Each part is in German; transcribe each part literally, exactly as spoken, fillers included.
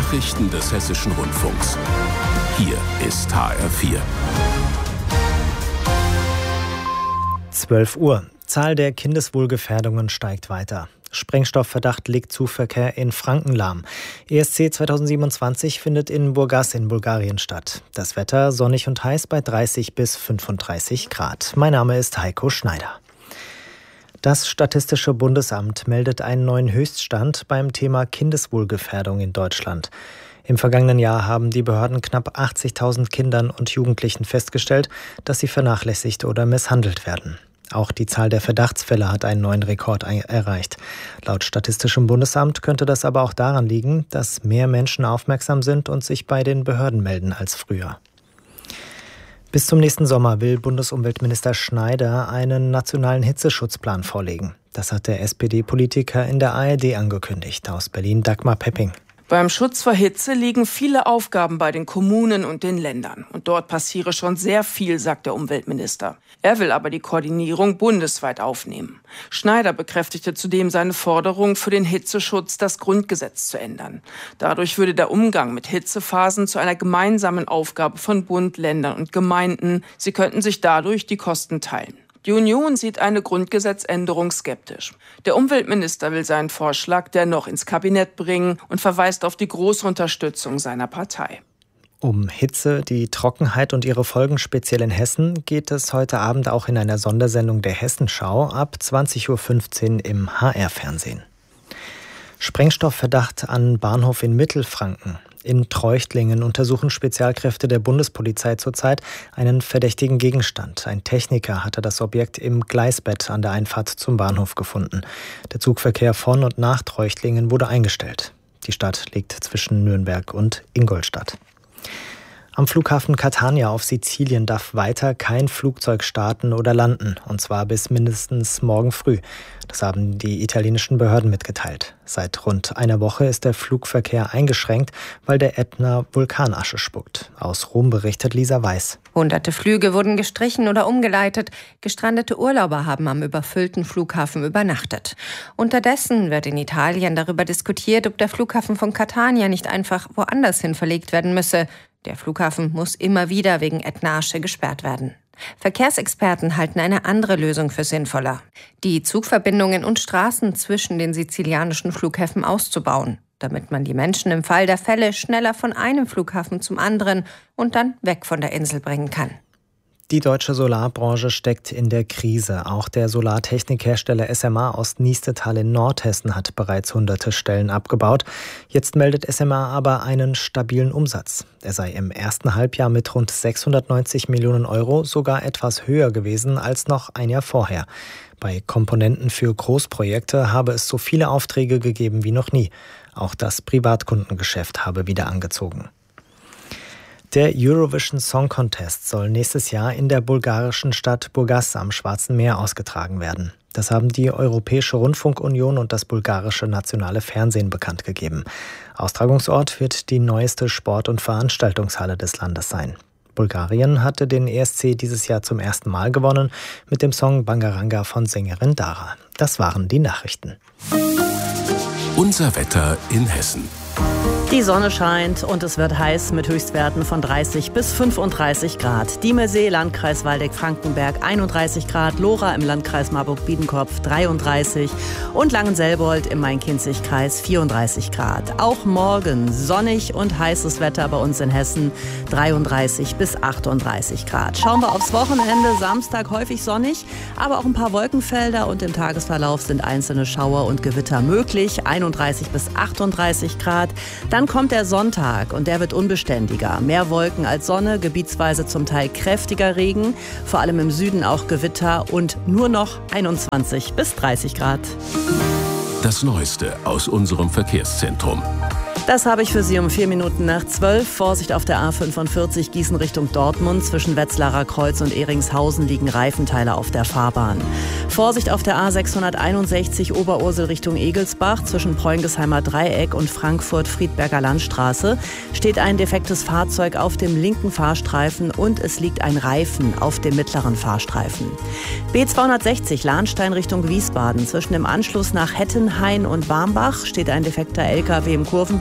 Nachrichten des Hessischen Rundfunks. Hier ist H R vier. zwölf Uhr. Zahl der Kindeswohlgefährdungen steigt weiter. Sprengstoffverdacht legt Zugverkehr in Franken lahm. E S C zweitausendsiebenundzwanzig findet in Burgas in Bulgarien statt. Das Wetter sonnig und heiß bei dreißig bis fünfunddreißig Grad. Mein Name ist Heiko Schneider. Das Statistische Bundesamt meldet einen neuen Höchststand beim Thema Kindeswohlgefährdung in Deutschland. Im vergangenen Jahr haben die Behörden knapp achtzigtausend Kindern und Jugendlichen festgestellt, dass sie vernachlässigt oder misshandelt werden. Auch die Zahl der Verdachtsfälle hat einen neuen Rekord erreicht. Laut Statistischem Bundesamt könnte das aber auch daran liegen, dass mehr Menschen aufmerksam sind und sich bei den Behörden melden als früher. Bis zum nächsten Sommer will Bundesumweltminister Schneider einen nationalen Hitzeschutzplan vorlegen. Das hat der S P D-Politiker in der A R D angekündigt. Aus Berlin Dagmar Pepping. Beim Schutz vor Hitze liegen viele Aufgaben bei den Kommunen und den Ländern. Und dort passiere schon sehr viel, sagt der Umweltminister. Er will aber die Koordinierung bundesweit aufnehmen. Schneider bekräftigte zudem seine Forderung, für den Hitzeschutz das Grundgesetz zu ändern. Dadurch würde der Umgang mit Hitzephasen zu einer gemeinsamen Aufgabe von Bund, Ländern und Gemeinden. Sie könnten sich dadurch die Kosten teilen. Die Union sieht eine Grundgesetzänderung skeptisch. Der Umweltminister will seinen Vorschlag dennoch ins Kabinett bringen und verweist auf die große Unterstützung seiner Partei. Um Hitze, die Trockenheit und ihre Folgen speziell in Hessen geht es heute Abend auch in einer Sondersendung der Hessenschau ab zwanzig Uhr fünfzehn im H R-Fernsehen. Sprengstoffverdacht an Bahnhof in Mittelfranken. In Treuchtlingen untersuchen Spezialkräfte der Bundespolizei zurzeit einen verdächtigen Gegenstand. Ein Techniker hatte das Objekt im Gleisbett an der Einfahrt zum Bahnhof gefunden. Der Zugverkehr von und nach Treuchtlingen wurde eingestellt. Die Stadt liegt zwischen Nürnberg und Ingolstadt. Am Flughafen Catania auf Sizilien darf weiter kein Flugzeug starten oder landen, und zwar bis mindestens morgen früh. Das haben die italienischen Behörden mitgeteilt. Seit rund einer Woche ist der Flugverkehr eingeschränkt, weil der Ätna Vulkanasche spuckt. Aus Rom berichtet Lisa Weiß. Hunderte Flüge wurden gestrichen oder umgeleitet. Gestrandete Urlauber haben am überfüllten Flughafen übernachtet. Unterdessen wird in Italien darüber diskutiert, ob der Flughafen von Catania nicht einfach woanders hin verlegt werden müsse. Der Flughafen muss immer wieder wegen Ätna-Asche gesperrt werden. Verkehrsexperten halten eine andere Lösung für sinnvoller: die Zugverbindungen und Straßen zwischen den sizilianischen Flughäfen auszubauen, damit man die Menschen im Fall der Fälle schneller von einem Flughafen zum anderen und dann weg von der Insel bringen kann. Die deutsche Solarbranche steckt in der Krise. Auch der Solartechnikhersteller S M A aus Niestetal in Nordhessen hat bereits hunderte Stellen abgebaut. Jetzt meldet S M A aber einen stabilen Umsatz. Er sei im ersten Halbjahr mit rund sechshundertneunzig Millionen Euro sogar etwas höher gewesen als noch ein Jahr vorher. Bei Komponenten für Großprojekte habe es so viele Aufträge gegeben wie noch nie. Auch das Privatkundengeschäft habe wieder angezogen. Der Eurovision Song Contest soll nächstes Jahr in der bulgarischen Stadt Burgas am Schwarzen Meer ausgetragen werden. Das haben die Europäische Rundfunkunion und das bulgarische nationale Fernsehen bekannt gegeben. Austragungsort wird die neueste Sport- und Veranstaltungshalle des Landes sein. Bulgarien hatte den E S C dieses Jahr zum ersten Mal gewonnen mit dem Song Bangaranga von Sängerin Dara. Das waren die Nachrichten. Unser Wetter in Hessen. Die Sonne scheint und es wird heiß mit Höchstwerten von dreißig bis fünfunddreißig Grad. Diemelsee, Landkreis Waldeck-Frankenberg einunddreißig Grad, Lora im Landkreis Marburg-Biedenkopf dreiunddreißig und Langenselbold im Main-Kinzig-Kreis vierunddreißig Grad. Auch morgen sonnig und heißes Wetter bei uns in Hessen, dreiunddreißig bis achtunddreißig Grad. Schauen wir aufs Wochenende, Samstag häufig sonnig, aber auch ein paar Wolkenfelder und im Tagesverlauf sind einzelne Schauer und Gewitter möglich, einunddreißig bis achtunddreißig Grad. Dann kommt der Sonntag und der wird unbeständiger. Mehr Wolken als Sonne, gebietsweise zum Teil kräftiger Regen, vor allem im Süden auch Gewitter und nur noch einundzwanzig bis dreißig Grad. Das Neueste aus unserem Verkehrszentrum. Das habe ich für Sie um vier Minuten nach zwölf. Vorsicht auf der A fünfundvierzig Gießen Richtung Dortmund. Zwischen Wetzlarer Kreuz und Ehringshausen liegen Reifenteile auf der Fahrbahn. Vorsicht auf der A sechshunderteinundsechzig Oberursel Richtung Egelsbach. Zwischen Preungesheimer Dreieck und Frankfurt-Friedberger Landstraße steht ein defektes Fahrzeug auf dem linken Fahrstreifen und es liegt ein Reifen auf dem mittleren Fahrstreifen. B zweihundertsechzig Lahnstein Richtung Wiesbaden. Zwischen dem Anschluss nach Hettenhain und Barmbach steht ein defekter L K W im Kurvenbereich.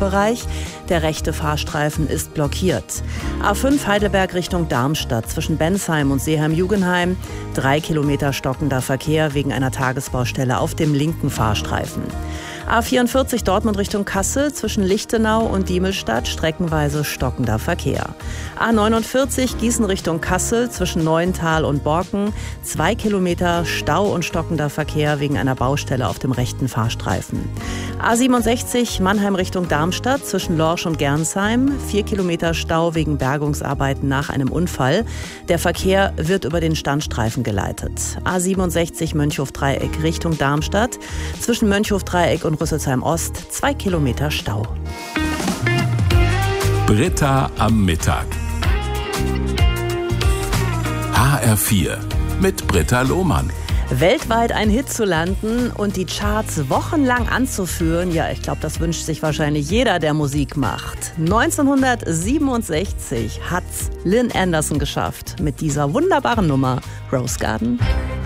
Staubereich. Der rechte Fahrstreifen ist blockiert. A fünf Heidelberg Richtung Darmstadt zwischen Bensheim und Seeheim-Jugenheim. Drei Kilometer stockender Verkehr wegen einer Tagesbaustelle auf dem linken Fahrstreifen. A vierundvierzig Dortmund Richtung Kassel zwischen Lichtenau und Diemelstadt streckenweise stockender Verkehr. A neunundvierzig Gießen Richtung Kassel zwischen Neuental und Borken. Zwei Kilometer Stau und stockender Verkehr wegen einer Baustelle auf dem rechten Fahrstreifen. A siebenundsechzig Mannheim Richtung Darmstadt zwischen Lorsch und Gernsheim. Vier Kilometer Stau wegen Bergungsarbeiten nach einem Unfall. Der Verkehr wird über den Standstreifen geleitet. A siebenundsechzig Mönchhof-Dreieck Richtung Darmstadt zwischen Mönchhof-Dreieck und Rüsselsheim Ost. Zwei Kilometer Stau. Britta am Mittag. H R vier mit Britta Lohmann. Weltweit ein Hit zu landen und die Charts wochenlang anzuführen, ja, ich glaube, das wünscht sich wahrscheinlich jeder, der Musik macht. neunzehnhundertsiebenundsechzig hat's Lynn Anderson geschafft mit dieser wunderbaren Nummer Rose Garden.